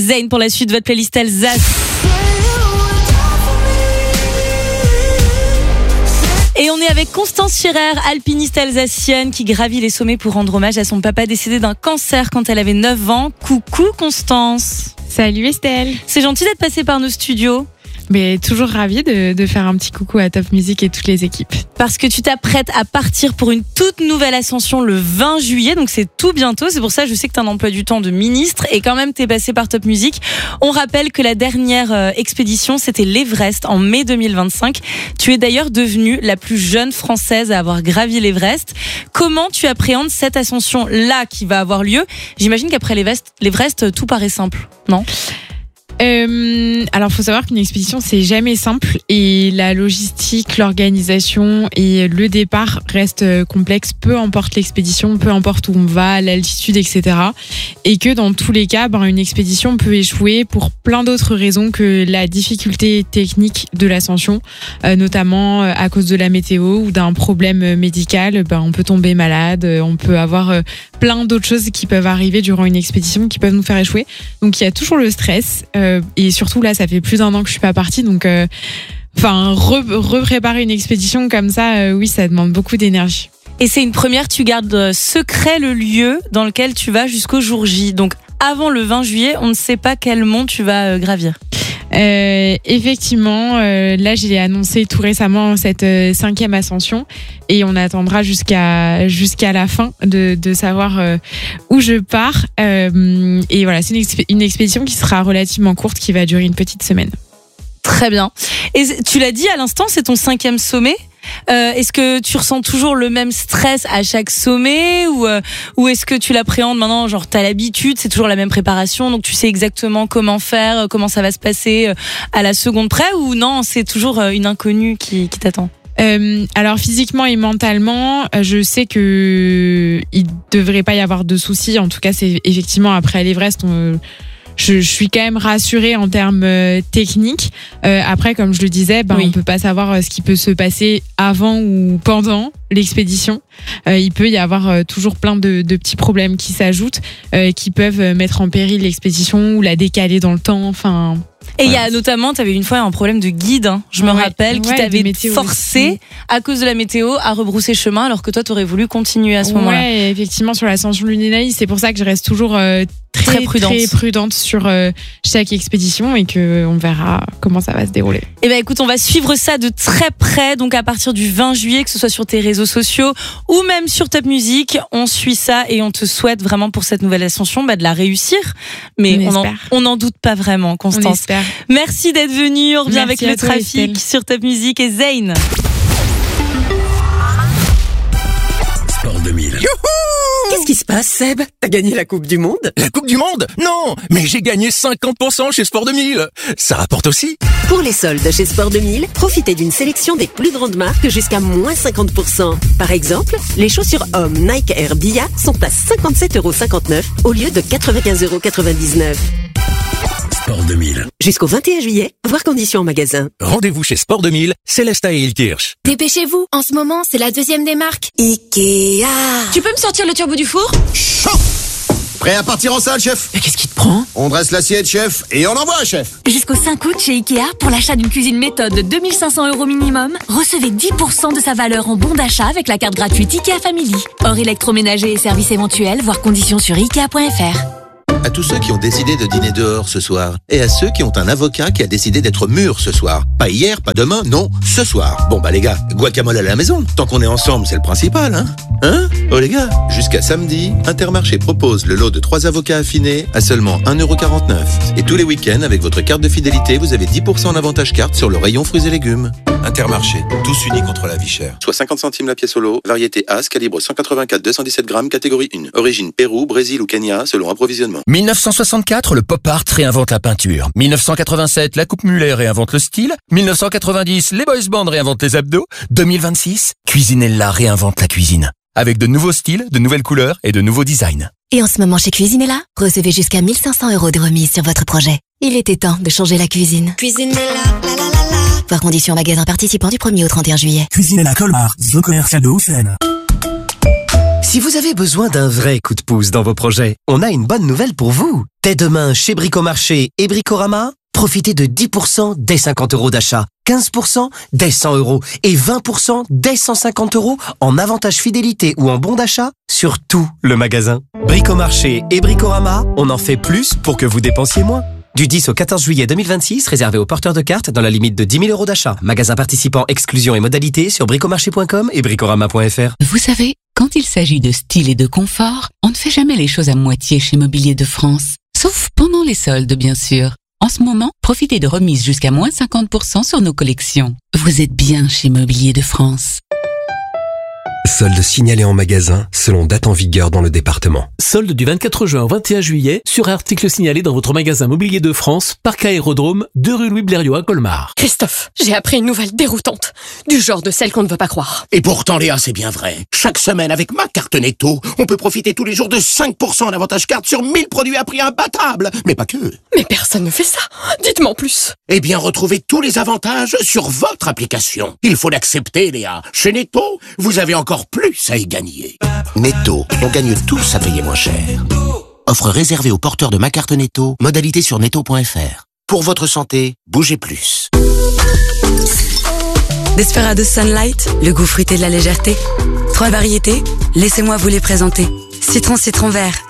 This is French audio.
Zayn pour la suite de votre playlist Alsace. Et on est avec Constance Schirer, alpiniste alsacienne qui gravit les sommets pour rendre hommage à son papa décédé d'un cancer quand elle avait 9 ans. Coucou Constance. Salut Estelle. C'est gentil d'être passée par nos studios. Mais toujours ravie de faire un petit coucou à Top Music et toutes les équipes. Parce que tu t'apprêtes à partir pour une toute nouvelle ascension le 20 juillet, donc c'est tout bientôt. C'est pour ça que je sais que tu as un emploi du temps de ministre et quand même t'es passé par Top Music. On rappelle que la dernière expédition, c'était l'Everest en mai 2025. Tu es d'ailleurs devenue la plus jeune Française à avoir gravi l'Everest. Comment tu appréhendes cette ascension-là qui va avoir lieu ? J'imagine qu'après l'Everest, tout paraît simple, non ? Alors, faut savoir qu'une expédition, c'est jamais simple et la logistique, l'organisation et le départ restent complexes, peu importe l'expédition, peu importe où on va, l'altitude, etc. Et que dans tous les cas, une expédition peut échouer pour plein d'autres raisons que la difficulté technique de l'ascension, notamment à cause de la météo ou d'un problème médical. On peut tomber malade, on peut avoir plein d'autres choses qui peuvent arriver durant une expédition qui peuvent nous faire échouer. Donc, il y a toujours le stress. Et surtout là, ça fait plus d'1 an que je suis pas partie, donc repréparer une expédition comme ça, oui, ça demande beaucoup d'énergie. Et c'est une première, tu gardes secret le lieu dans lequel tu vas jusqu'au jour J. Donc avant le 20 juillet, on ne sait pas quel mont tu vas gravir. Effectivement, là j'ai annoncé tout récemment cette 5e ascension et on attendra jusqu'à la fin de savoir où je pars. Et voilà, c'est une expédition qui sera relativement courte, qui va durer une petite semaine. Très bien. Et tu l'as dit à l'instant, c'est ton 5e sommet. Est-ce que tu ressens toujours le même stress à chaque sommet ou est-ce que tu l'appréhendes maintenant, genre t'as l'habitude, c'est toujours la même préparation, donc tu sais exactement comment faire, comment ça va se passer à la seconde près, ou non, c'est toujours une inconnue qui t'attend? Alors physiquement et mentalement, je sais que il devrait pas y avoir de soucis. En tout cas, c'est effectivement après l'Everest, je suis quand même rassurée en termes techniques. Après, comme je le disais, oui, on peut pas savoir ce qui peut se passer avant ou pendant l'expédition. Il peut y avoir toujours plein de petits problèmes qui s'ajoutent, qui peuvent mettre en péril l'expédition ou la décaler dans le temps. Enfin. Et il y a notamment, tu avais une fois un problème de guide, je me rappelle, qui t'avait forcé, à cause de la météo, à rebrousser chemin, alors que toi, tu aurais voulu continuer à ce moment-là. Ouais, effectivement, sur l'ascension de l'Uninaï, c'est pour ça que je reste toujours très prudente sur chaque expédition et qu'on verra comment ça va se dérouler. Eh ben, écoute, on va suivre ça de très près, donc à partir du 20 juillet, que ce soit sur tes réseaux sociaux ou même sur Top Music, on suit ça et on te souhaite vraiment pour cette nouvelle ascension de la réussir. Mais on n'en doute pas vraiment, Constance. Merci d'être venue. On revient avec le trafic sur Top Music et Zayn. Sport 2000. Youhou! Qu'est-ce qui se passe, Seb? T'as gagné la Coupe du Monde? La Coupe du Monde? Non! Mais j'ai gagné 50% chez Sport 2000. Ça rapporte aussi. Pour les soldes chez Sport 2000, profitez d'une sélection des plus grandes marques jusqu'à moins 50%. Par exemple, les chaussures hommes Nike Air Bia sont à 57,59€ au lieu de 95,99€. Sport 2000. Jusqu'au 21 juillet, voir conditions en magasin. Rendez-vous chez Sport 2000, Célesta et Ilkirch. Dépêchez-vous, en ce moment, c'est la 2e des marques. Ikea. Tu peux me sortir le turbo du four? Chaud. Prêt à partir en salle, chef? Mais qu'est-ce qui te prend? On dresse l'assiette, chef, et on envoie, chef. Jusqu'au 5 août chez Ikea, pour l'achat d'une cuisine méthode de 2500€ minimum, recevez 10% de sa valeur en bon d'achat avec la carte gratuite Ikea Family. Hors électroménager et services éventuels, voir conditions sur Ikea.fr. À tous ceux qui ont décidé de dîner dehors ce soir. Et à ceux qui ont un avocat qui a décidé d'être mûr ce soir. Pas hier, pas demain, non, ce soir. Bon les gars, guacamole à la maison. Tant qu'on est ensemble, c'est le principal, hein? Oh les gars, jusqu'à samedi, Intermarché propose le lot de 3 avocats affinés à seulement 1,49€. Et tous les week-ends, avec votre carte de fidélité, vous avez 10% en avantage carte sur le rayon fruits et légumes. Intermarché, tous unis contre la vie chère. Soit 50 centimes la pièce au lot, variété As, calibre 184-217 grammes, catégorie 1. Origine Pérou, Brésil ou Kenya, selon approvisionnement. 1964, le pop art réinvente la peinture. 1987, la coupe Muller réinvente le style. 1990, les boys bands réinventent les abdos. 2026, Cuisinella réinvente la cuisine. Avec de nouveaux styles, de nouvelles couleurs et de nouveaux designs. Et en ce moment chez Cuisinella, recevez jusqu'à 1 500€ de remise sur votre projet. Il était temps de changer la cuisine. Cuisinella, la la la la. Voir conditions magasin participant du 1er au 31 juillet. Cuisinella Colmar, zone commerciale de Houssen. Si vous avez besoin d'un vrai coup de pouce dans vos projets, on a une bonne nouvelle pour vous. Dès demain, chez Bricomarché et Bricorama, profitez de 10% dès 50 € d'achat, 15% dès 100 € et 20% dès 150 € en avantage fidélité ou en bon d'achat sur tout le magasin. Bricomarché et Bricorama, on en fait plus pour que vous dépensiez moins. Du 10 au 14 juillet 2026, réservé aux porteurs de cartes dans la limite de 10 000 € d'achat. Magasin participant, exclusion et modalités sur bricomarché.com et bricorama.fr. Vous savez, quand il s'agit de style et de confort, on ne fait jamais les choses à moitié chez Mobilier de France. Sauf pendant les soldes, bien sûr. En ce moment, profitez de remises jusqu'à moins 50% sur nos collections. Vous êtes bien chez Mobilier de France. Soldes signalés en magasin selon date en vigueur dans le département. Soldes du 24 juin au 21 juillet sur article signalé dans votre magasin Mobilier de France, Parc Aérodrome, 2 rue Louis Blériot à Colmar. Christophe, j'ai appris une nouvelle déroutante. Du genre de celle qu'on ne veut pas croire. Et pourtant, Léa, c'est bien vrai. Chaque semaine, avec ma carte Netto, on peut profiter tous les jours de 5% en avantage carte sur 1000 produits à prix imbattable. Mais pas que. Mais personne ne fait ça. Dites-moi en plus. Eh bien, retrouvez tous les avantages sur votre application. Il faut l'accepter, Léa. Chez Netto, vous avez encore plus à y gagner. Netto, on gagne tous à payer moins cher. Offre réservée aux porteurs de ma carte Netto, modalité sur netto.fr. Pour votre santé, bougez plus. Desperados Sunlight, le goût fruité de la légèreté. 3 variétés, laissez-moi vous les présenter. Citron vert,